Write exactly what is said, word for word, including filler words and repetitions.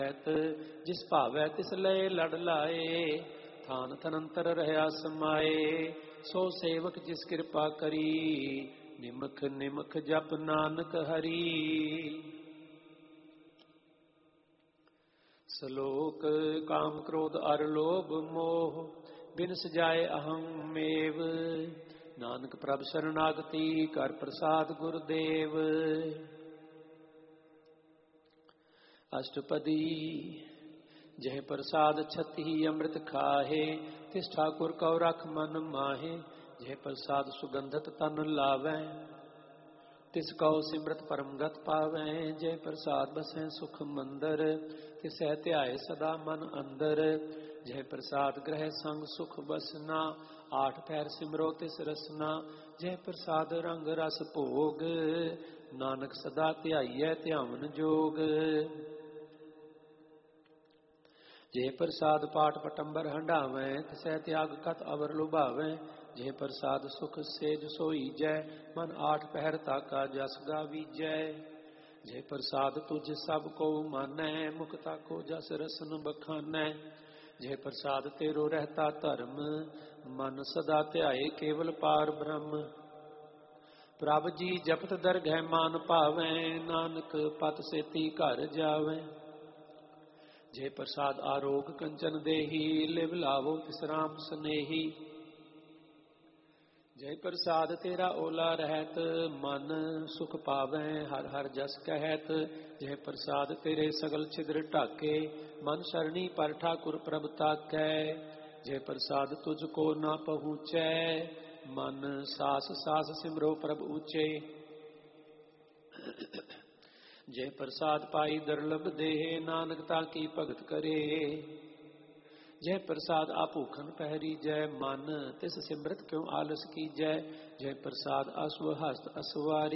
जिस भावै तिस लय लड़ लाए, थान थनंतर रहया समाए। सो सेवक जिस कृपा करी, निमख निमख जप नानक हरि। श्लोक काम क्रोध अर लोभ मोह, बिन सजाए अहं मेव। नानक प्रभ शरणागति, कर प्रसाद गुरुदेव। अष्टपदी जह प्रसाद छति अमृत खाहे, तिस ठाकुर कौ रख मन माहे। जह प्रसाद सुगंधत तन लावै, तिस कौ सिमरत परमगत पावै। जय प्रसाद बसै सुख मंदर, तिसै ध्याए सदा मन अंदर। जय प्रसाद ग्रह संग सुख बसना, आठ पैर सिमरो तिस रसना। जय प्रसाद रंग रस भोग, नानक सदा ध्याइयै ध्यावन जोग। जे प्रसाद पाठ पटंबर हंडावै, तिसै त्याग कत अवर लुभावै। जे प्रसाद सुख सेज सोई जय, मन आठ पहर ताका जस गावीजै। जे प्रसाद तुझ सब को मानै, मुख ताको जस रसन बखानै। जे प्रसाद तेरो रहता धर्म, मन सदा ध्याए केवल पार ब्रह्म। प्रभ जी जपत दरगह मान पावै, नानक पत सेती घर जावै। जे प्रसाद आरोग कंचन देही, लिव लावो तिस राम स्नेही। जय प्रसाद तेरा ओला रहत, मन सुख पावै हर हर जस कहत। जय प्रसाद तेरे सगल छिद्र ढाके, मन सरणी पर ठाकुर प्रभ ताकै। जय प्रसाद तुझको ना पहुँचै, मन सास सास सिमरो प्रभ ऊंचे। जय प्रसाद पाई दुर्लभ देह, नानक ताकी भगत करे। जय प्रसाद आभूखन पहरी जय, मन तिस सिमरत क्यों आलस की जय। जय प्रसाद असुहस्त असवारी,